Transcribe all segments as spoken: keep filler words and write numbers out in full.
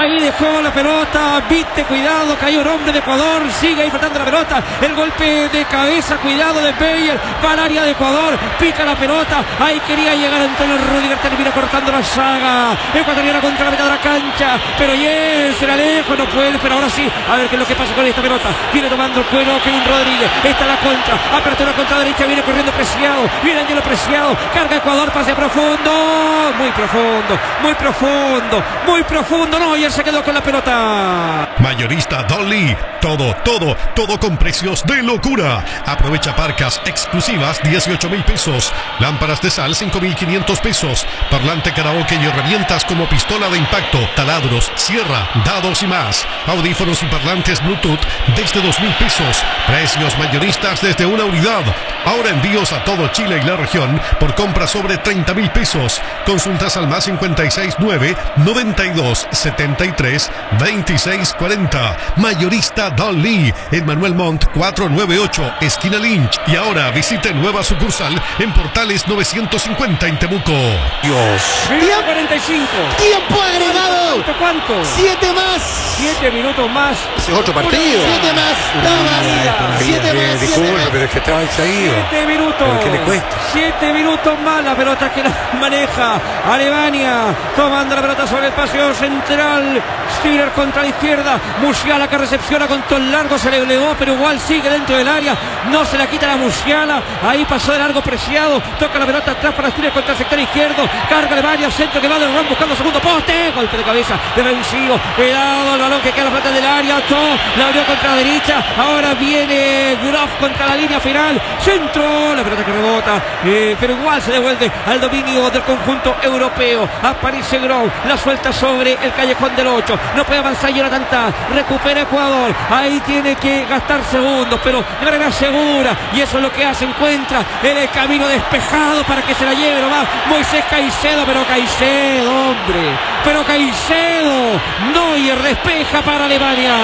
ahí dejó la pelota, viste, cuidado, cayó un hombre de Ecuador, sigue ahí faltando la pelota, el golpe de cabeza, cuidado de Bayer, va al área de Ecuador, pica la pelota, ahí quería llegar Antonio Rüdiger, termina cortando la saga ecuatoriana contra la mitad de la cancha, pero yes, se la lejos, no puede, pero ahora sí, a ver qué es lo que pasa con esta pelota, viene tomando el cuero Kevin Rodríguez, está la contra, apertura contra derecha, viene corriendo Preciado, viene Angelo Preciado, carga Ecuador, pase profundo, muy profundo, muy profundo, muy profundo, no, y él se quedó con la pelota. Mayorista Dolly, todo, todo, todo con precios de locura. Aprovecha parcas exclusivas dieciocho mil pesos, lámparas de sal cinco mil quinientos pesos, parlante karaoke y herramientas como pistola de impacto, taladros, sierra, dados y más, audífonos y parlantes Bluetooth desde dos mil pesos, precios mayoristas desde una unidad. Ahora envíos a todo Chile y la región por compra sobre treinta mil pesos. Consultas al más cincuenta y seis nueve, noventa y dos, setenta y tres, veintiséis cuarenta. Mayorista Dolly en Manuel Montt cuatrocientos noventa y ocho, esquina Lynch. Y ahora visite nueva sucursal en Portales novecientos cincuenta en Temuco. Dios. cuarenta y cinco. Tiempo agregado. ¿Cuánto? ¿Cuánto? Siete más. Siete minutos más. Ese es otro partido. Siete más. No más. Siete más. Disculpe, pero es que estaba distraído. Siete minutos. ¿Pero qué le cuesta? Siete minutos más. La pelota que la maneja Alemania. Tomando la pelota sobre el paseo central. Stiller contra la izquierda. Musiala que recepciona con todo el largo. Se le elevó, pero igual sigue dentro del área. No se la quita la Musiala. Ahí pasó de largo Preciado. Toca la pelota atrás para Stiller contra el sector izquierdo. Carga Alemania. Centro que va del Ron buscando segundo poste. Golpe de cabeza defensivo. Cuidado el balón que queda a la pelota del área. Todo la abrió contra la derecha. Ahora viene Groff contra la línea final. Centro. La pelota que rebota. Eh, pero igual se devuelve al dominio del conjunto europeo. Aparece Groff. La suelta sobre el callejón del ocho. No puede avanzar Jonathan Tah. Recupera Ecuador. Ahí tiene que gastar segundos, pero de manera segura. Y eso es lo que hace. Encuentra el camino despejado para que se la lleve nomás Moisés Caicedo. Pero Caicedo, hombre. Pero Caicedo. Neuer despeja para Alemania.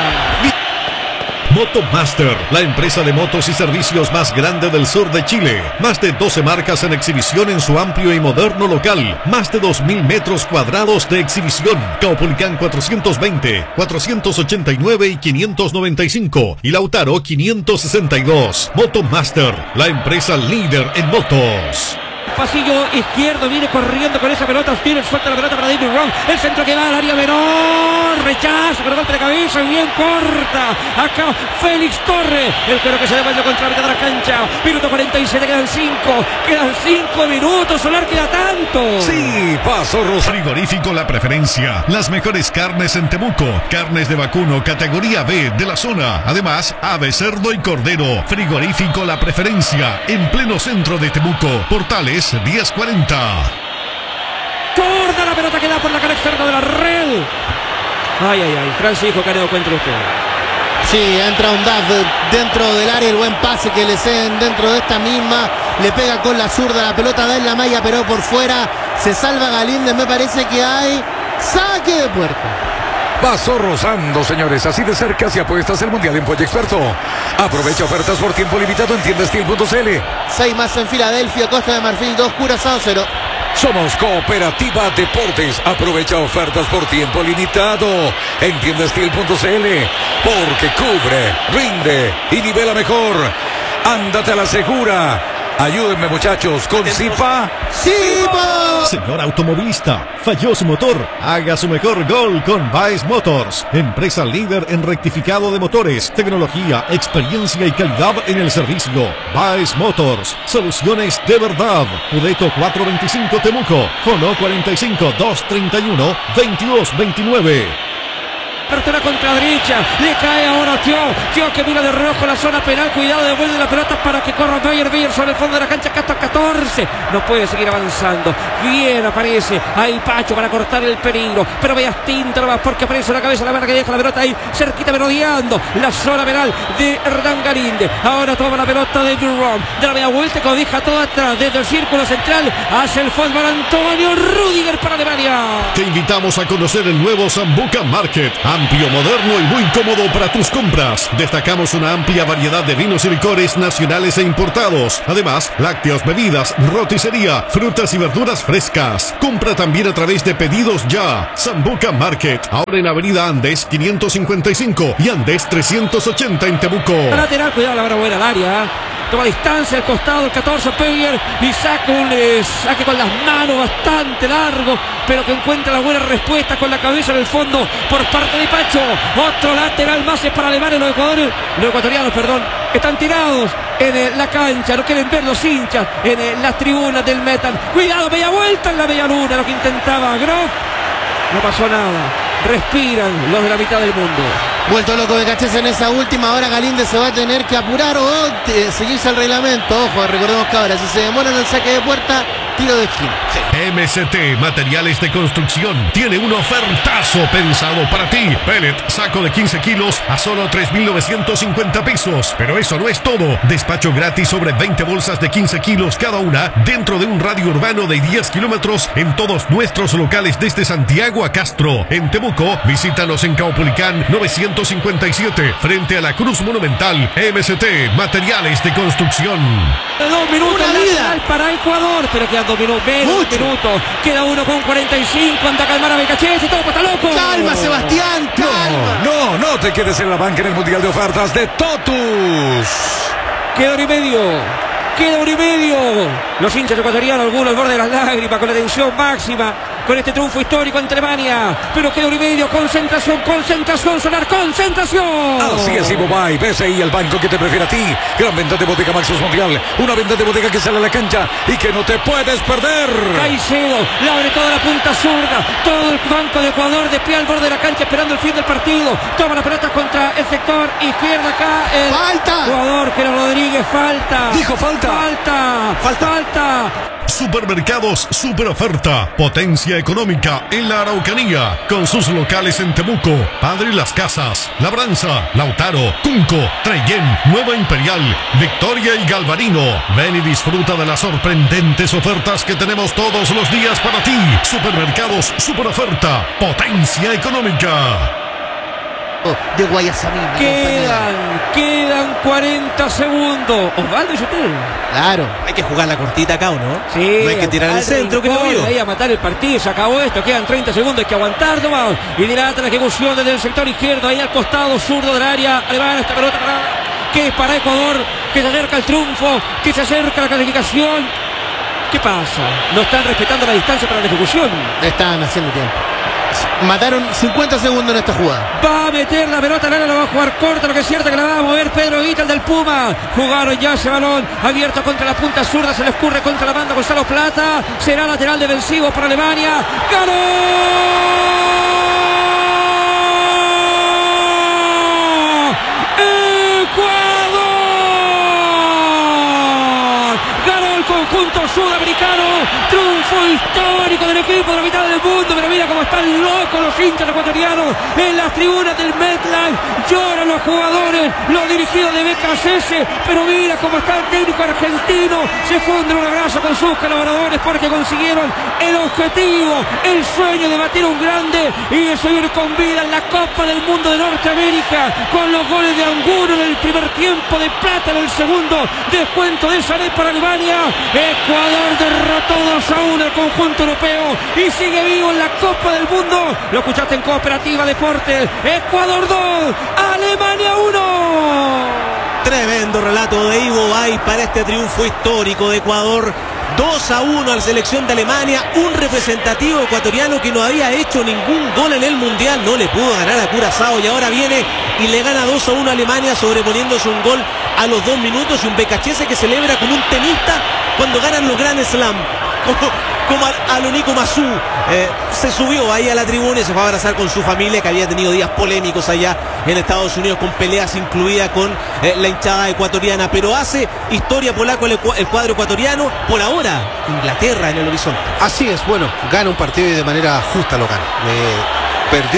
Motomaster, la empresa de motos y servicios más grande del sur de Chile. Más de doce marcas en exhibición en su amplio y moderno local. Más de dos mil metros cuadrados de exhibición. Caupolicán cuatrocientos veinte, cuatrocientos ochenta y nueve y quinientos noventa y cinco. Y Lautaro quinientos sesenta y dos. Motomaster, la empresa líder en motos. Pasillo izquierdo, viene corriendo con esa pelota. Tiene suelta la pelota para David Ron. El centro que va al área menor. Rechaza, pero golpe de cabeza. Bien corta. Acá Félix Torres. El pero que se devuelve contra la mitad de la cancha. Minuto cuarenta y siete, quedan cinco. Quedan cinco minutos. Solar queda tanto. Sí, paso Rosa. Frigorífico La Preferencia. Las mejores carnes en Temuco. Carnes de vacuno categoría B de la zona. Además, ave, cerdo y cordero. Frigorífico La Preferencia. En pleno centro de Temuco. Portales diez cuarenta. Corta la pelota que da por la cara externa de la red. Ay, ay, ay. Francisco Canedo, cuéntelo usted. Sí, entra un D A F dentro del área, el buen pase que le ceden dentro de esta misma, le pega con la zurda, la pelota da en la malla, pero por fuera se salva Galíndez, me parece que hay saque de puerta. Pasó rozando, señores, así de cerca si apuestas el Mundial en Pollo Experto. Aprovecha ofertas por tiempo limitado en tienda steel punto c l. seis más en Filadelfia, Costa de Marfil dos, Curazao cero. Somos Cooperativa Deportes. Aprovecha ofertas por tiempo limitado en tienda steel punto c l. Porque cubre, rinde y nivela mejor. Ándate a la segura. Ayúdenme, muchachos, con Zipa. ¡Zipa! Señor automovilista, falló su motor. Haga su mejor gol con Baez Motors. Empresa líder en rectificado de motores, tecnología, experiencia y calidad en el servicio. Baez Motors, soluciones de verdad. Udeto cuatrocientos veinticinco Temuco. Fono cuarenta y cinco, doscientos treinta y uno, veintidós veintinueve. Apertura contra derecha, le cae ahora Tio, Tio que mira de rojo la zona penal, cuidado, devuelve la pelota para que corra Bayer, Bayer sobre el fondo de la cancha, acá hasta catorce, no puede seguir avanzando, bien aparece, ahí Pacho para cortar el peligro, pero veas tinta nomás porque aparece la cabeza, la mano que deja la pelota ahí, cerquita merodeando, la zona penal de Hernán Galíndez, ahora toma la pelota de Durón, de la media vuelta, cobija todo atrás, desde el círculo central, hace el fútbol Antonio Rüdiger para Alemania. Te invitamos a conocer el nuevo Sambuca Market. Amplio, moderno y muy cómodo para tus compras. Destacamos una amplia variedad de vinos y licores nacionales e importados. Además, lácteos, bebidas, roticería, frutas y verduras frescas. Compra también a través de Pedidos Ya. Sambuca Market, ahora en Avenida Andes quinientos cincuenta y cinco y Andes trescientos ochenta en Temuco. Lateral, cuidado, la hora buena al área. Toma distancia al costado el catorce Peyer y saca un eh, saque con las manos bastante largo, pero que encuentra la buena respuesta con la cabeza en el fondo por parte de Pacho. Otro lateral más es para Alemania. Los ecuatorianos, los ecuatorianos, perdón, están tirados en eh, la cancha, no quieren ver los hinchas en eh, las tribunas del Metal. Cuidado, bella vuelta en la bella luna, lo que intentaba Groff. No pasó nada. Respiran los de la mitad del mundo. Vuelto loco Becachese en esa última. Ahora Galíndez se va a tener que apurar o eh, seguirse el reglamento. Ojo, recordemos que ahora si se demora en el saque de puerta, tiro de esquina. Sí. M C T Materiales de Construcción tiene un ofertazo pensado para ti. Pellet, saco de quince kilos a solo tres mil novecientos cincuenta pesos. Pero eso no es todo. Despacho gratis sobre veinte bolsas de quince kilos cada una dentro de un radio urbano de diez kilómetros en todos nuestros locales desde Santiago a Castro. En Temuco, visítanos en Caupolicán novecientos cincuenta y siete frente a la Cruz Monumental. M C T Materiales de Construcción. Dos minutos Una vida para Ecuador, pero quedan dos minutos, menos minutos. Queda uno con cuarenta y cinco. Anda a calmar a Becachese, todo está loco. Calma, Sebastián, calma. No, no, no te quedes en la banca en el Mundial de Ofertas de Totus. Queda hora y medio. Queda hora y medio. Los hinchas ecuatorianos, algunos al borde de las lágrimas, con la tensión máxima, con este triunfo histórico ante Alemania. Pero queda hora y medio. Concentración, concentración, sonar, concentración. Así es, Ibobay. B C I, el banco que te prefiere a ti. Gran venta de bodega Maxus Mundial. Una venta de bodega que sale a la cancha y que no te puedes perder. Caicedo, le abre toda la punta zurda. Todo el banco de Ecuador de pie al borde de la cancha esperando el fin del partido. Toma la pelota contra el sector izquierdo acá. El ¡Falta! Jugador que era Rodríguez, falta. Dijo falta. Falta. Falta. Falta. Supermercados Super Oferta, potencia económica en la Araucanía, con sus locales en Temuco, Padre Las Casas, Labranza, Lautaro, Cunco, Trellén, Nueva Imperial, Victoria y Galvarino. Ven y disfruta de las sorprendentes ofertas que tenemos todos los días para ti. Supermercados Super Oferta, potencia económica. De Guayasamín. Quedan, quedan cuarenta segundos. Osvaldo y usted. Claro. Hay que jugar la cortita acá, ¿o no? Sí. No hay que tirar el centro, que no vio. Ahí a matar el partido, se acabó esto, quedan treinta segundos, hay que aguantar nomás. Y dilata la ejecución desde el sector izquierdo, ahí al costado zurdo del área. Alemán, esta pelota para, que es para Ecuador, que se acerca el triunfo, que se acerca la clasificación. ¿Qué pasa? No están respetando la distancia para la ejecución. Están haciendo tiempo. Mataron cincuenta segundos en esta jugada. Va a meter la pelota, la va a jugar corta, lo que es cierto que la va a mover Pedro Guita, el del Puma. Jugaron ya ese balón abierto contra la punta zurda, se le escurre contra la banda Gonzalo Plata. Será lateral defensivo para Alemania. ¡Ganó! ¡Ecuador! Ganó el conjunto sudamericano. Triunfo histórico del equipo de la mitad del mundo. Pero mira cómo están locos los hinchas ecuatorianos en las tribunas del MetLife. Lloran los jugadores, los dirigidos de Becachese. Pero mira cómo está el técnico argentino. Se funde un abrazo con sus colaboradores porque consiguieron el objetivo, el sueño de batir un grande y de seguir con vida en la Copa del Mundo de Norteamérica, con los goles de Angulo en el primer tiempo, de Plata en el segundo, descuento de Sané para Alemania. Ecuador derrotó dos a uno al conjunto europeo y sigue vivo en la Copa del Mundo. Lo escuchaste en Cooperativa Deportes. Ecuador dos, Alemania uno. Tremendo relato de Ivo Bay para este triunfo histórico de Ecuador. dos a uno a la selección de Alemania. Un representativo ecuatoriano que no había hecho ningún gol en el Mundial. No le pudo ganar a Curazao y ahora viene y le gana dos a uno a Alemania, sobreponiéndose un gol a los dos minutos. Y un Becachese que celebra como un tenista cuando ganan los Grand Slam. Como, como a, a lo Nico Massú. Eh, se subió ahí a la tribuna y se fue a abrazar con su familia, que había tenido días polémicos allá en Estados Unidos, con peleas incluidas con eh, la hinchada ecuatoriana. Pero hace historia polaco el, el cuadro ecuatoriano. Por ahora, Inglaterra en el horizonte. Así es, bueno, gana un partido y de manera justa lo gana. Eh, perdió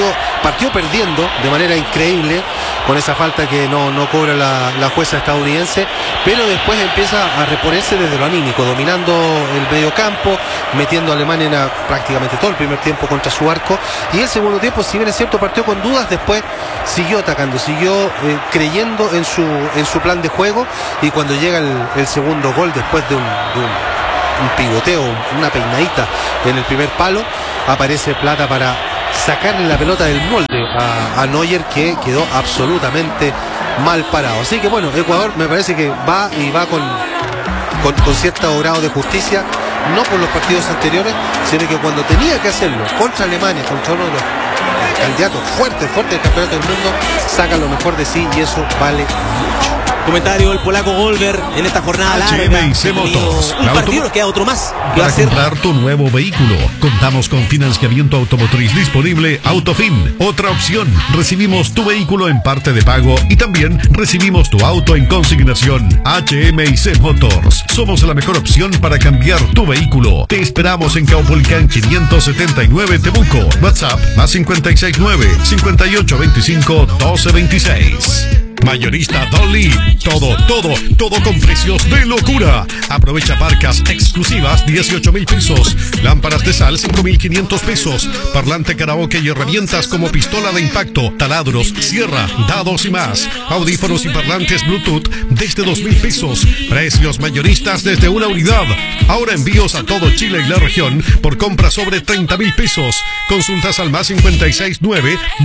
partió perdiendo de manera increíble con esa falta que no, no cobra la, la jueza estadounidense, pero después empieza a reponerse desde lo anímico, dominando el mediocampo, metiendo a Alemania en a, prácticamente todo el primer tiempo contra su arco, y el segundo tiempo, si bien es cierto, partió con dudas, después siguió atacando, siguió eh, creyendo en su, en su plan de juego, y cuando llega el, el segundo gol, después de un, de un un pivoteo, una peinadita en el primer palo, aparece Plata para sacarle la pelota del molde a, a Neuer, que quedó absolutamente mal parado. Así que bueno, Ecuador me parece que va y va con, con, con cierto grado de justicia, no por los partidos anteriores, sino que cuando tenía que hacerlo contra Alemania, contra uno de los candidatos fuertes, fuertes del campeonato del mundo, saca lo mejor de sí, y eso vale mucho. Comentario el polaco Golver en esta jornada H larga. M I C Motors. Un partido, nos queda otro más. Que va Para a ser comprar tu nuevo vehículo, contamos con financiamiento automotriz disponible Autofin. Otra opción, recibimos tu vehículo en parte de pago y también recibimos tu auto en consignación. H M I C Motors. Somos la mejor opción para cambiar tu vehículo. Te esperamos en Caupolicán quinientos setenta y nueve Temuco. WhatsApp más cinco seis nueve, cinco ocho dos cinco, doce veintiséis. Mayorista Dolly, todo, todo, todo con precios de locura. Aprovecha parcas exclusivas dieciocho mil pesos, lámparas de sal cinco mil quinientos pesos, parlante karaoke y herramientas como pistola de impacto, taladros, sierra, dados y más, audífonos y parlantes Bluetooth desde dos mil pesos, precios mayoristas desde una unidad. Ahora envíos a todo Chile y la región por compra sobre treinta mil pesos. Consultas al más cinco seis nueve